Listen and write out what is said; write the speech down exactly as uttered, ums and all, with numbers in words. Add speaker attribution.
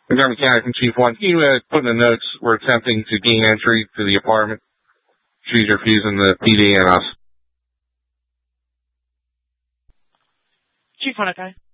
Speaker 1: Montgomery County from Chief one. Can you uh, put in the notes we're attempting to gain entry to the apartment? She's refusing the P D and us.
Speaker 2: Chief one, okay.